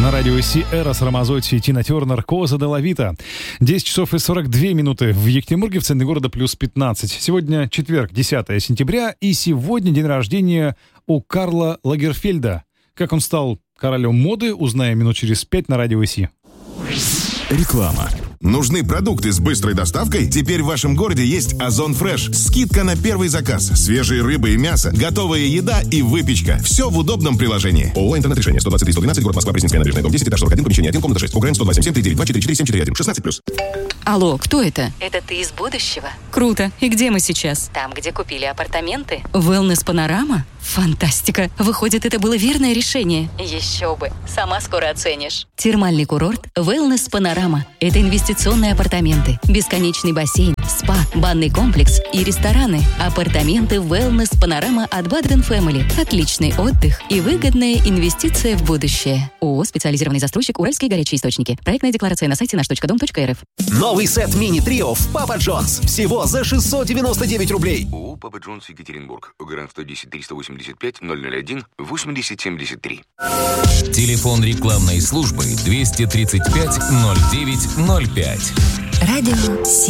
На радио Си Эрос Рамазотти и Тина Тернер «Коза де ла Вита». 10 часов и 42 минуты в Екатеринбурге, в центре города плюс 15. Сегодня четверг, 10 сентября, и сегодня день рождения у Карла Лагерфельда. Как он стал королем моды, узнаем минут через 5 на радио Си. Реклама. Нужны продукты с быстрой доставкой? Теперь в вашем городе есть Озон Фреш. Скидка на первый заказ. Свежие рыбы и мясо, готовая еда и выпечка. Все в удобном приложении. ООО «Интернет-решение», 123-112, город Москва, Пресненская набережная, дом 10, этаж 41, помещение 1, комната 6. УГРН 127-739-244-741. 16+. Алло, кто это? Это ты из будущего? Круто. И где мы сейчас? Там, где купили апартаменты. Wellness Панорама? Фантастика. Выходит, это было верное решение. Еще бы. Сама скоро оценишь. Термальный курорт Wellness Панорама. Это инвестиционные апартаменты, бесконечный бассейн, спа, банный комплекс и рестораны. Апартаменты Wellness Панорама от Badden Family. Отличный отдых и выгодная инвестиция в будущее. ООО «Специализированный застройщик Уральские горячие источники». Проектная декларация на сайте наш.дом.рф. Новый сет мини-трио в Папа Джонс. Всего за 699 рублей. ООО «Папа Джонс» Екатеринбург. УГРН 110-385-0001-8073. Телефон рекламной службы 235 09 05. Радио Си.